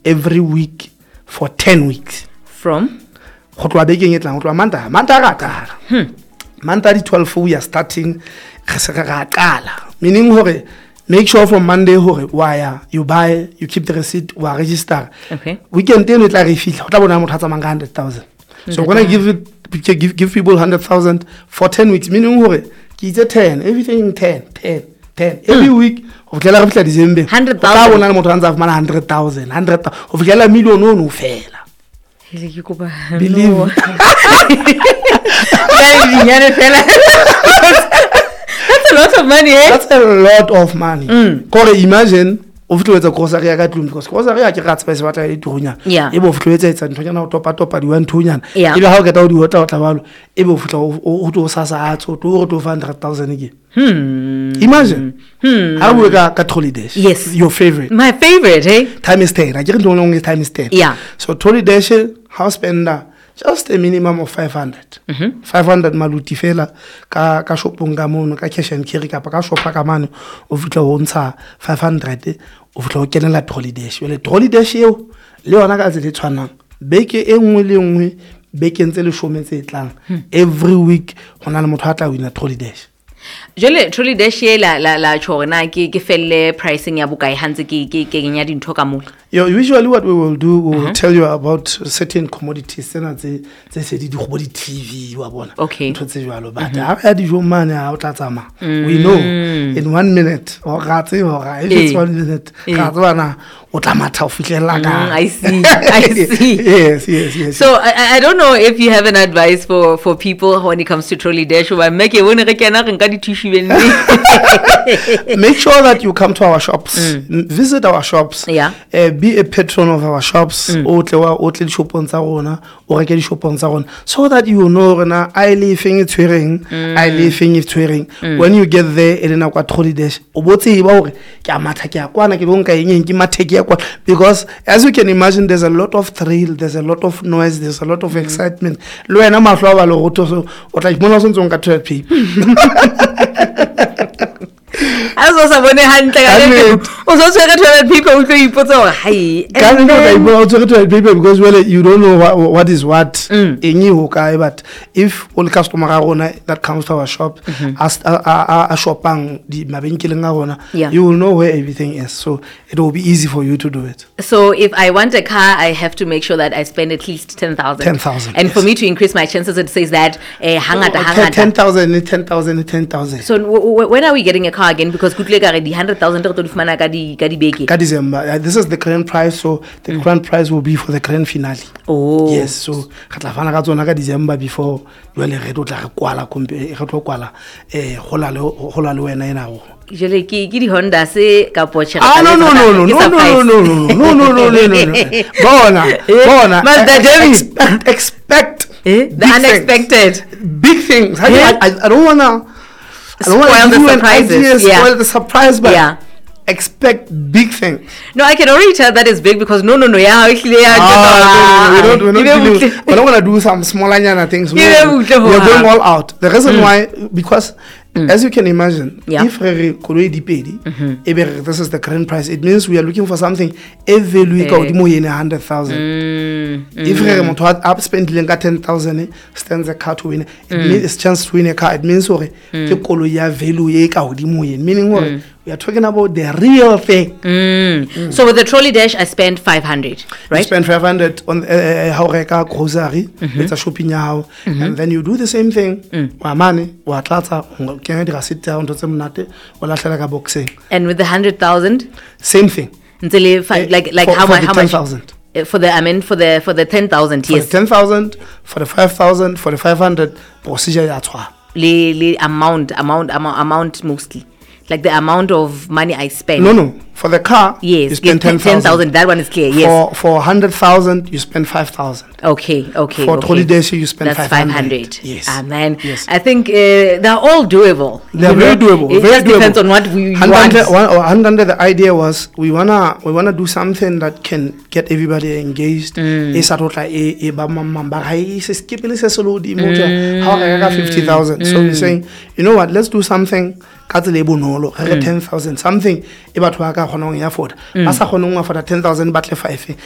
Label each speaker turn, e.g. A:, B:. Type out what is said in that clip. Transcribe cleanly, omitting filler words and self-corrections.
A: every week for 10 weeks.
B: From?
A: Monday 12 we are starting meaning make sure from Monday wire you buy, you keep the receipt, or register.
B: Okay.
A: We can tell it like if 100,000. So when I give people 100,000 for 10 weeks, meaning 10, everything 10. Every week,
B: 100,000.
A: 100,000. 100,000 million no fail. Believe.
B: That's a lot of money, eh?
A: That's a lot of money. Imagine of to a grocery because grocery I can't space what I do.
B: Yeah.
A: Able to it's and top you want to
B: yeah.
A: If how get out the water able to sasa to 200,000 again. Imagine. I will get holidays.
B: Yes.
A: Your favorite.
B: My favorite, eh?
A: Time is 10. I didn't know long time is 10.
B: Yeah.
A: So holidays house spender just a minimum of 500. 500 maluti fela ka shopong ga mono ka cash and carry ka shopa ka mane o fitla o ntsha 500 o fitla o kenela holidays le holidays eo le yona ka tse tshwanang beke e nngwe le nngwe beke ntse le shometse tlang every week hona le motho a tla wina holidays.
B: Jole truly dash la chona ke felle pricing ya bukai hanze ke nya dintho ka mo.
A: Usually what we will do, we will tell you about certain commodities and say di TV wa bona.
B: Okay.
A: But we know in 1 minute or if it's 1 minute
B: I see.
A: Yes.
B: So I don't know if you have an advice for people when it comes to trolley dash. Make
A: sure that you come to our shops, visit our shops.
B: Yeah.
A: Be a patron of our shops, so that you know I living it's wearing, I living it's wearing. When you get there, because as you can imagine, there's a lot of thrill, there's a lot of noise, there's a lot of excitement.
B: As was a bonnet hand, people
A: because well, you don't know what is what in you, but if all customer that comes to our shop as a shopang you will know where everything is, so it will be easy for you to do it.
B: So if I want a car, I have to make sure that I spend at least 10,000.
A: 10,000.
B: And yes. For me to increase my chances, it says that
A: 10,000.
B: So when are we getting a car again? Because good already 100,000
A: December. This is the current price, so the current price will be for the grand finale.
B: Oh
A: yes, so December before you are ready to kwala
B: Jole ki Honda se ka poche.
A: No. Bona. Expect
B: the unexpected.
A: Big things. I don't wanna spoil the surprises. Spoil the surprise, but expect big things.
B: No, I can already tell that is big because no.
A: We're not gonna do some smaller things. We are going all out. The reason why, because as you can imagine, if this is the current price, it means we are looking for something every week of 100,000. If we up spend 10,000, stands a car to win. It means it's chance to win a car. It means value, meaning we are talking about the real thing.
B: So with the trolley dash, I spend 500, right?
A: You spend 500 on Haureka grocery. It's a shopping house, and then you do the same thing. Money, and
B: with the 100,000,
A: same thing.
B: Like how much?
A: 10,000.
B: For the 10,000, yes.
A: For the 10,000, for the 5,000, for the 500, procedure
B: amount mostly. Like the amount of money I spend.
A: No. For the car,
B: yes,
A: you spend
B: 10,000. That one is clear. Yes.
A: For 100,000, you spend 5,000.
B: Okay.
A: For trolley days, you spend
B: 500.
A: Yes.
B: Amen.
A: Yes.
B: I think they're all doable.
A: They're very doable.
B: It just depends on what we want.
A: The idea was we wanna do something that can get everybody engaged. So we're saying, you know what? Let's do something. 10,000 something about afford. Asa for 10,000 but 5.